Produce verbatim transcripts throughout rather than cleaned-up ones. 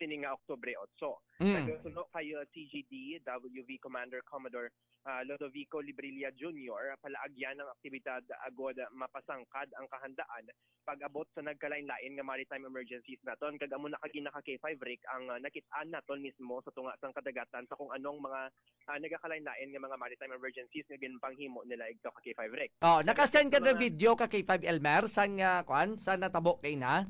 sini nga Oktubre eight. Mm. Nagsuno kay uh, C G D, W V Commander Commodore uh, Lodovico Librilla Junior palaagyan ng aktibidad agod mapasangkad ang kahandaan pag-abot sa nagkalain-lain nga maritime emergencies naton. Kag amo na kagi naka K five Rick ang uh, nakit-an naton mismo sa tunga sang kadagatan sa kung anong mga uh, nagakalain-lain nga mga maritime emergencies nga ginpanghimo nila igto ka K five Rick. Oh, nakasend ka na video ka K five Elmer sang uh, kwan sa natabo kay na?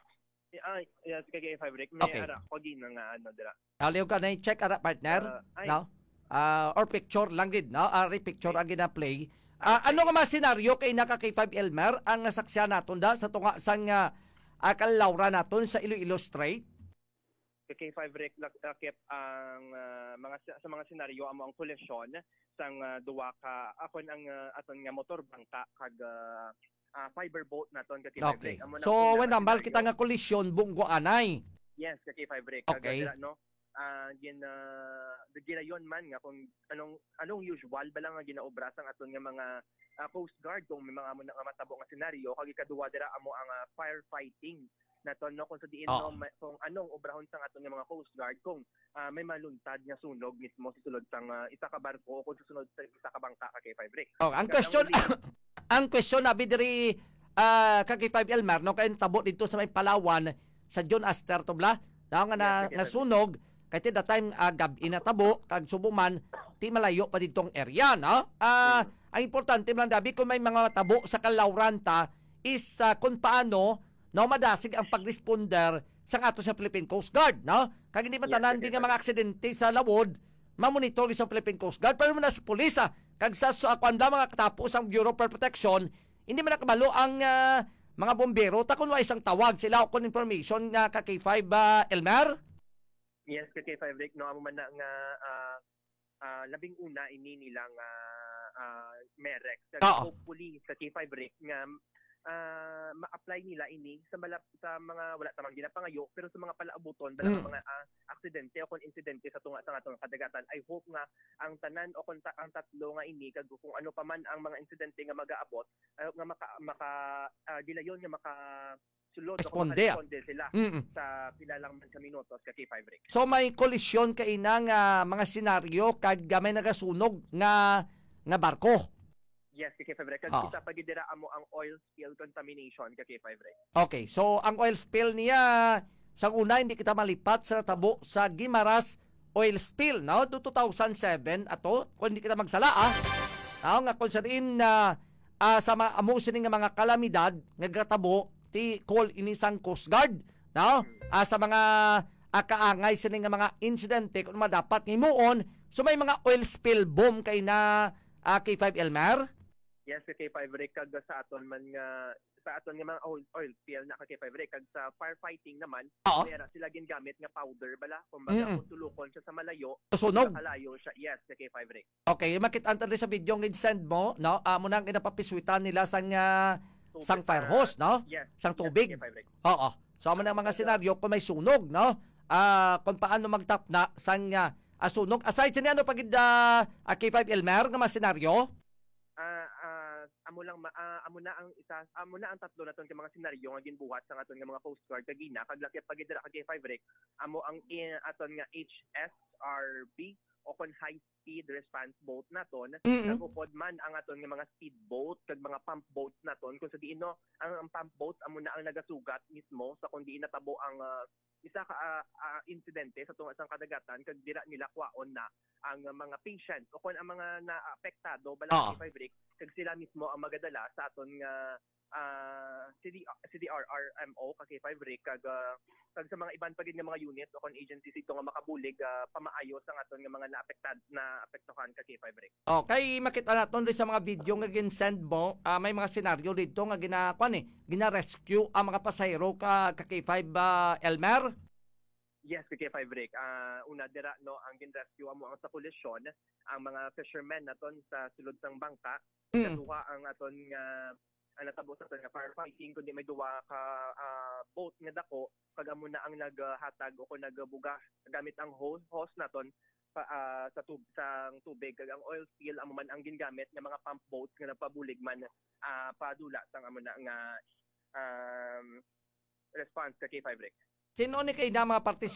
Ah, yes, kay K five Rick may Okay. ara ko gina nga ano dira. Aliw ka na check ara partner, Uh, ay, no? Uh, or picture lang gid, no? Ari picture ang gina-play. Uh, ano nga mga senaryo kay naka K five Elmer ang nasaksyan naton da sa tunga sang uh, kalawra naton sa Iloilo Strait? Kay K five Rick lakip ang uh, mga sa mga senaryo amo ang kolisyon sang uh, duwa ka akon ang uh, aton nga motor bangka kag uh, uh, fiber boat naton kay K five Okay. Rick. Amo na So pinaka when nambal senaryo. kita nga kolisyon bunggo anay. Yes, kay K five Rick. Kag Okay. dira, no? Ah, gin uh, ginayon man nga kung anong anong usual bala nga ginaobra sang aton nga mga uh, Coast Guard kung may mga amo na nga matabo nga senaryo kag ikaduwa dira amo ang uh, firefighting naton no kung sa diin Oh. no ma- kung anong obrahon sang aton nga mga Coast Guard kung uh, may maluntad nga sunog mismo sa sulod sang uh, isa ka barko o kung sa sunod sa isa ka bangka ka K five Rick. Oh, ang Kag question uli- ang question abi diri ah ka K five Elmer no kay tabo dito sa may Palawan sa John Aster to bla. Daw nga na Yes, yes, yes. nasunog kay ti that time uh, gabi na tabo kag subuman ti malayo pa ditong area no. Ah ang importante man dabi kung may mga tabo sa kalawranta is uh, kung paano no madasig ang pag-responder sa ato sa Philippine Coast Guard no. Kag hindi man Yes, tanan yes, di yes, nga mga aksidente sa lawod mamonitor sa Philippine Coast Guard pero man sa pulis ah, kag sa so, kwanda mga katapos ang Bureau of Protection hindi man nakabalo ang ah, mga bombero ta kun wa isang tawag sila o kun information nga ka K five uh, Elmer. Yes, kay K five Rick, no, amo man na nga ah, ah, labing una ini nilang uh, uh, Merex. Kaya Oo. hopefully sa K five Rick nga ah, ma-apply nila ini sa malap, sa mga wala tamang ginapangayo pero sa mga palaabuton bala Mm. mga ah, aksidente o kon insidente sa tunga sa atong kadagatan. I hope nga ang tanan o kon ta- ang tatlo nga ini kag kung ano pa man ang mga insidente nga mag-aabot ay nga maka maka ah, gilayon nga maka sulod o kung Responde, ah. makaresponde sila Mm. sa pilalang man ka minutos ka K five Rick. So may kolisyon kay na nga mga senaryo kag may nagasunog nga nga barko. Yes, kay K five Rick. Ah. Kita pagidira amo ang oil spill contamination kay K five Rick. Okay, so ang oil spill niya sa una hindi kita malipat sa tabo sa Guimaras oil spill no do two thousand seven ato kung hindi kita magsala ah. Tao nga kung sa diin na ah, sa mga amo sini nga mga kalamidad nga gatabo ti call inisang Coast Guard no Ah, sa mga ah, kaangay sini nga mga insidente kung madapat himuon so may mga oil spill boom kay na ah, K five Elmer. Yes, kay K five Rick kag sa aton man nga sa aton nga mga oil, oil spill na kay K five Rick kag sa firefighting naman Oo. mayroon sila gingamit nga powder bala kung Mm-mm. kung tulukon siya sa malayo Sunog. nakalayo siya. Yes, kay K five Rick. Okay, makita anta sa video ng send mo, no? Amo nang inapapiswitan nila sang uh, Tubig, sang fire ah, hose, no? Yes. Sang yes, tubig. kay K five Rick. Oo. So amo nang mga senaryo kung may sunog, no? Ah, kung paano magtap na sang uh, sunog. Aside sa niya, ano pagid uh, K five Elmer nga mga senaryo? Ah, ah, amo lang ma, ah, amo na ang isa amo na ang tatlo naton kay mga senaryo nga ginbuhat sa aton nga mga Coast Guard kagina kag lakip pagidira kay K five Rick amo ang i- aton nga H S R B o kon high speed response boat naton Mm-mm. nagupod man ang aton nga mga speedboat kag mga pump boats naton kung sa diin no ang, ang pump boats amo na ang nagasugat mismo sa kun diin natabo ang ah, isa ka ah, ah, insidente sa tunga sang kadagatan kag dira nila kwaon na ang uh, mga patients o kung ang mga naapektado bala Oo. K five Rick kag sila mismo ang magadala sa aton nga ah, C D, C D R R M O kag K five Rick kag ah, kag sa mga iban pa gid nga mga unit o kon agencies ito nga makabulig ah, pamaayos ang aton nga mga naapektad na apektuhan kag K five Rick. Okay, makita naton rin sa mga video nga gin-send mo, ah, may mga senaryo dito nga ginakuan eh, gina-rescue ang mga pasahero ka, ka K five uh, Elmer. Yes, kay K five Rick. Ah, una dira no ang gin-rescue amo ang sa kolisyon ang mga fishermen naton sa sulod sang bangka. Mm. Katuha ang aton nga ang natabo sa aton nga firefighting kundi may duwa ka ah, boat nga dako kag amo na ang naghatag o kung nagbuga gamit ang hose hose naton pa, ah, sa tub sang tubig kag ang oil spill amo man ang gingamit nga mga pump boats nga nagpabulig man ah, padula sang amo na nga um, response kay K five Rick. Sino ni kay na mga participants